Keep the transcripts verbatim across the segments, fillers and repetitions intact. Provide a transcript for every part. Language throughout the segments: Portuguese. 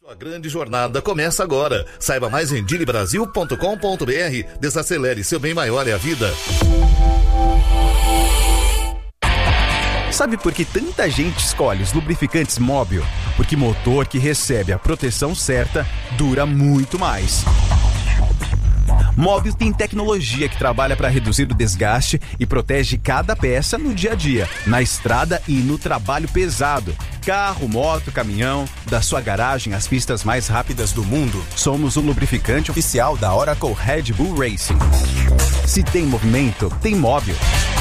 A grande jornada começa agora. Saiba mais em dili brasil ponto com ponto b r. Desacelere, seu bem maior é a vida. Sabe por que tanta gente escolhe os lubrificantes Móbil? Porque motor que recebe a proteção certa dura muito mais. Móbil tem tecnologia que trabalha para reduzir o desgaste e protege cada peça no dia a dia, na estrada e no trabalho pesado. Carro, moto, caminhão, da sua garagem às pistas mais rápidas do mundo. Somos o lubrificante oficial da Oracle Red Bull Racing. Se tem movimento, tem Móbil.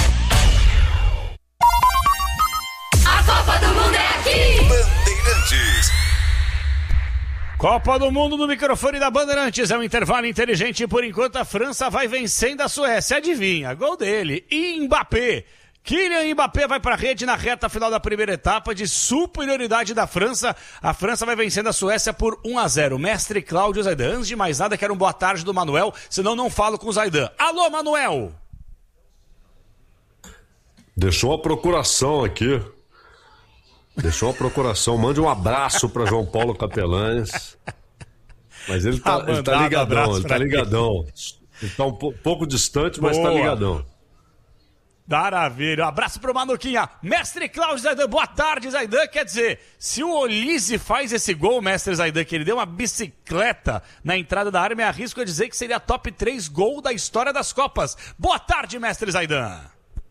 A Copa do Mundo é aqui! Bandeirantes. Copa do Mundo no microfone da Bandeirantes. É um intervalo inteligente e por enquanto a França vai vencendo a Suécia. Adivinha, gol dele, Mbappé. Kylian Mbappé vai para a rede na reta final da primeira etapa de superioridade da França. A França vai vencendo a Suécia por um a zero. Mestre Cláudio Zaidan. Antes de mais nada, quero um boa tarde do Manuel, senão não falo com o Zaidan. Alô, Manuel! Deixou uma procuração aqui. Deixou uma procuração. Mande um abraço para João Paulo Capelanes. Mas ele tá, ele tá ligadão, ele tá ligadão. Ele tá um pouco distante, mas Boa. tá ligadão. Maravilha. Um abraço pro Manuquinha. Mestre Cláudio Zaidan, boa tarde, Zaidan. Quer dizer, se o Olise faz esse gol, mestre Zaidan, que ele deu uma bicicleta na entrada da área, me arrisco a dizer que seria top três gol da história das Copas. Boa tarde, mestre Zaidan.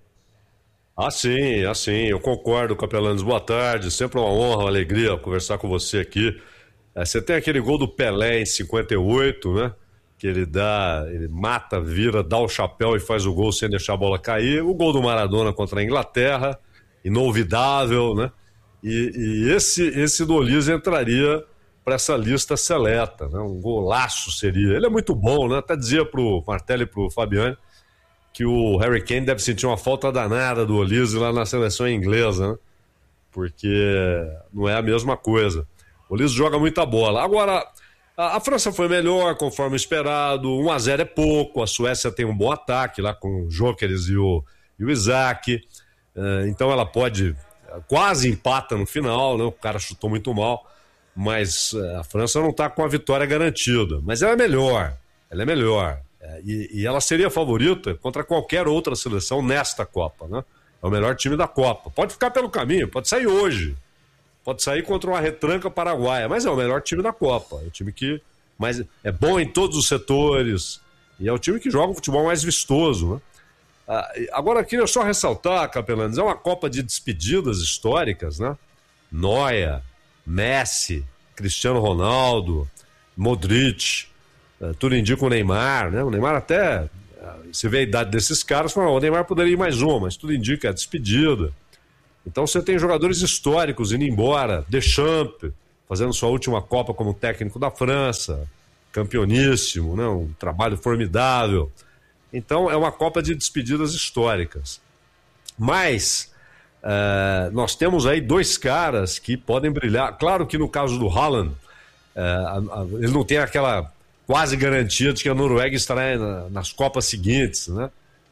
Assim, assim, eu concordo, Capelanes. Boa tarde, sempre uma honra, uma alegria conversar com você aqui. É, você tem aquele gol do Pelé em cinquenta e oito, né? Que ele dá, ele mata, vira, dá o chapéu e faz o gol sem deixar a bola cair. O gol do Maradona contra a Inglaterra, inolvidável, né? E, e esse, esse do Olise entraria para essa lista seleta, né? Um golaço seria. Ele é muito bom, né? Até dizia pro Martelli e pro Fabiani que o Harry Kane deve sentir uma falta danada do Olise lá na seleção inglesa, né? Porque não é a mesma coisa. O Olise joga muita bola. Agora, a, a França foi melhor, conforme esperado. um a zero é pouco. A Suécia tem um bom ataque lá com o Gyökeres e o, e o Isaac. Uh, então ela pode... Quase empata no final, né? O cara chutou muito mal. Mas uh, a França não está com a vitória garantida. Mas ela é melhor. Ela é melhor. E, e ela seria favorita contra qualquer outra seleção nesta Copa, né? É o melhor time da Copa. Pode ficar pelo caminho, pode sair hoje. Pode sair contra uma retranca paraguaia, mas é o melhor time da Copa. É o time que mais, é bom em todos os setores e é o time que joga o futebol mais vistoso, né? Ah, agora, queria só ressaltar, Capelanes, é uma Copa de despedidas históricas, né? Neuer, Messi, Cristiano Ronaldo, Modric... Uh, tudo indica o Neymar, né? O Neymar até, uh, você vê a idade desses caras, fala, o Neymar poderia ir mais uma, mas tudo indica a despedida. Então você tem jogadores históricos indo embora, Deschamps fazendo sua última Copa como técnico da França, campeoníssimo, né? Um trabalho formidável. Então é uma Copa de despedidas históricas. Mas uh, nós temos aí dois caras que podem brilhar. Claro que no caso do Haaland, uh, ele não tem aquela quase garantia de que a Noruega estará na, nas Copas seguintes, né?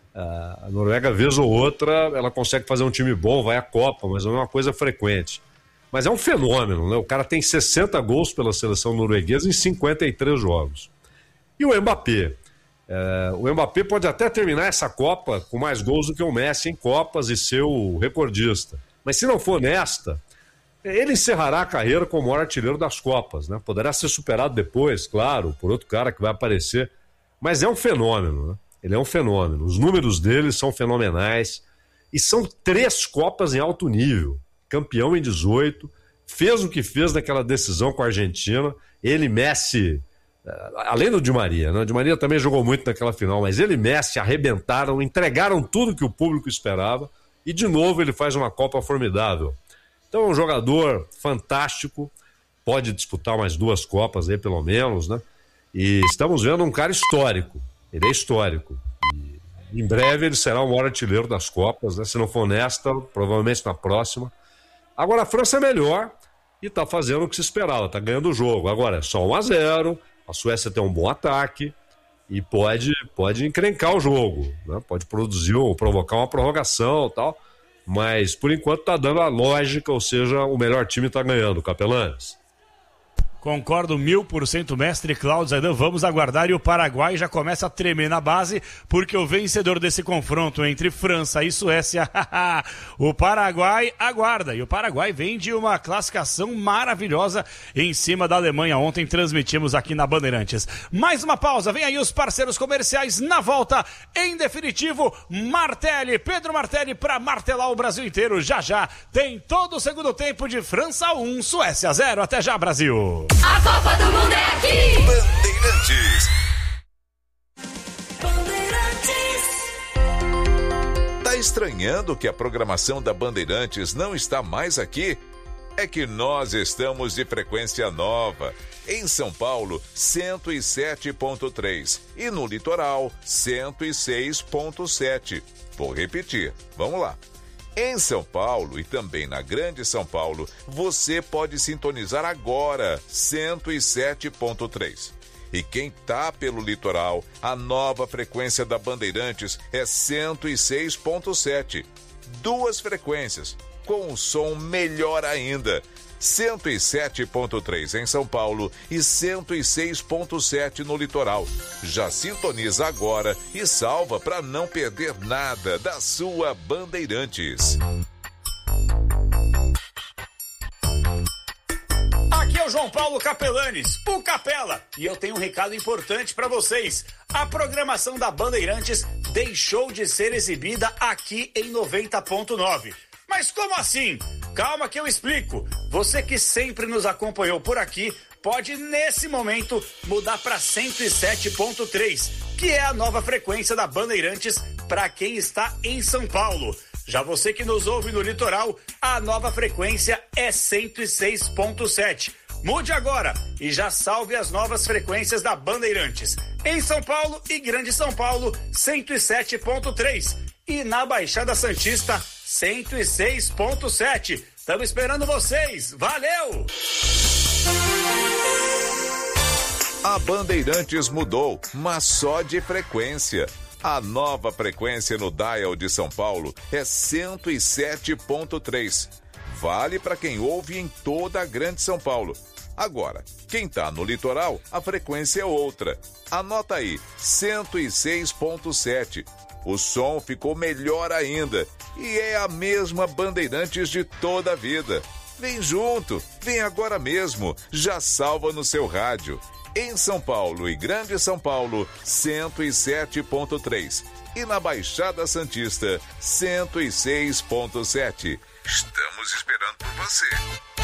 A Noruega, vez ou outra, ela consegue fazer um time bom, vai à Copa, mas não é uma coisa frequente. Mas é um fenômeno, né? O cara tem sessenta gols pela seleção norueguesa em cinquenta e três jogos. E o Mbappé? É, o Mbappé pode até terminar essa Copa com mais gols do que o Messi em Copas e ser o recordista. Mas se não for nesta, ele encerrará a carreira como o maior artilheiro das Copas, né? Poderá ser superado depois, claro, por outro cara que vai aparecer. Mas é um fenômeno, né? Ele é um fenômeno. Os números dele são fenomenais. E são três Copas em alto nível. Campeão em dezoito. Fez o que fez naquela decisão com a Argentina. Ele, Messi... Além do Di Maria, né? O Di Maria também jogou muito naquela final. Mas ele e Messi arrebentaram, entregaram tudo que o público esperava. E, de novo, ele faz uma Copa formidável. Então é um jogador fantástico, pode disputar mais duas Copas aí pelo menos, né? E estamos vendo um cara histórico, ele é histórico. E em breve ele será o maior artilheiro das Copas, né? Se não for nesta, provavelmente na próxima. Agora a França é melhor e está fazendo o que se esperava, está ganhando o jogo. Agora é só um a zero, a Suécia tem um bom ataque e pode, pode encrencar o jogo, né? Pode produzir ou provocar uma prorrogação e tal. Mas, por enquanto, tá dando a lógica, ou seja, o melhor time tá ganhando, Capelanes. Concordo mil por cento, mestre Cláudio Zaidan. Vamos aguardar, e o Paraguai já começa a tremer na base, porque o vencedor desse confronto entre França e Suécia, o Paraguai aguarda. E o Paraguai vem de uma classificação maravilhosa em cima da Alemanha. Ontem transmitimos aqui na Bandeirantes. Mais uma pausa, vem aí os parceiros comerciais. Na volta, em definitivo, Martelli, Pedro Martelli para martelar o Brasil inteiro. Já já tem todo o segundo tempo de França um, Suécia zero. Até já, Brasil! A Copa do Mundo é aqui! Bandeirantes. Bandeirantes. Tá estranhando que a programação da Bandeirantes não está mais aqui? É que nós estamos de frequência nova. Em São Paulo, cento e sete ponto três e no litoral, cento e seis ponto sete. Vou repetir, vamos lá. Em São Paulo e também na Grande São Paulo, você pode sintonizar agora cento e sete ponto três. E quem tá pelo litoral, a nova frequência da Bandeirantes é cento e seis ponto sete. Duas frequências, com um som melhor ainda. cento e sete ponto três em São Paulo e cento e seis ponto sete no litoral. Já sintoniza agora e salva para não perder nada da sua Bandeirantes. Aqui é o João Paulo Capelanes, o Capela, e eu tenho um recado importante para vocês. A programação da Bandeirantes deixou de ser exibida aqui em noventa ponto nove. Mas como assim? Calma que eu explico. Você que sempre nos acompanhou por aqui pode, nesse momento, mudar para cento e sete ponto três, que é a nova frequência da Bandeirantes para quem está em São Paulo. Já você que nos ouve no litoral, a nova frequência é cento e seis ponto sete. Mude agora e já salve as novas frequências da Bandeirantes. Em São Paulo e Grande São Paulo, cento e sete ponto três. E na Baixada Santista, cento e seis ponto sete. Estamos esperando vocês. Valeu! A Bandeirantes mudou, mas só de frequência. A nova frequência no dial de São Paulo é cento e sete ponto três. Vale para quem ouve em toda a Grande São Paulo. Agora, quem tá no litoral, a frequência é outra. Anota aí, cento e seis ponto sete. O som ficou melhor ainda e é a mesma Bandeirantes de toda a vida. Vem junto, vem agora mesmo, já salva no seu rádio. Em São Paulo e Grande São Paulo, cento e sete ponto três. E na Baixada Santista, cento e seis ponto sete. Estamos esperando por você.